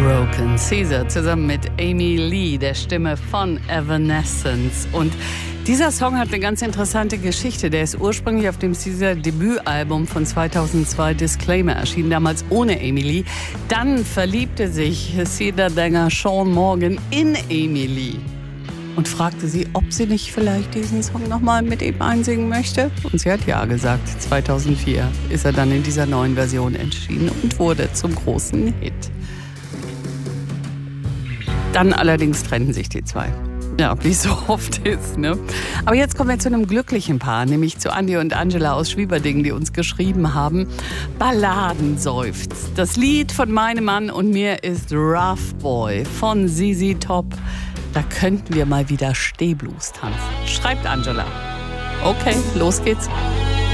Broken Caesar zusammen mit Amy Lee, der Stimme von Evanescence. Und dieser Song hat eine ganz interessante Geschichte. Der ist ursprünglich auf dem Caesar-Debütalbum von 2002 Disclaimer erschienen, damals ohne Amy Lee. Dann verliebte sich Caesar-Sänger Sean Morgan in Amy Lee und fragte sie, ob sie nicht vielleicht diesen Song nochmal mit ihm einsingen möchte. Und sie hat ja gesagt. 2004 ist er dann in dieser neuen Version erschienen und wurde zum großen Hit. Dann allerdings trennten sich die zwei. Ja, wie es so oft ist, ne? Aber jetzt kommen wir zu einem glücklichen Paar, nämlich zu Andi und Angela aus Schwieberdingen, die uns geschrieben haben. Balladenseufz. Das Lied von meinem Mann und mir ist Rough Boy von ZZ Top. Da könnten wir mal wieder Stehblues tanzen. Schreibt Angela. Okay, los geht's.